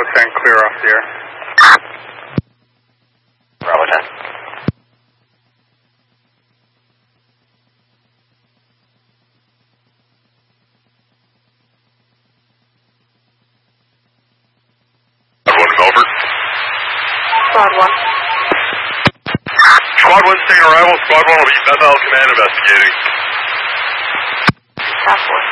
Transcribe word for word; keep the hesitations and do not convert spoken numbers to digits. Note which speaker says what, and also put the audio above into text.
Speaker 1: ten, clear off the air.
Speaker 2: Bravo ten.
Speaker 3: Squad one.
Speaker 4: Squad one's taking arrival. Squad one will be Beth Isle Command investigating.
Speaker 3: Task force.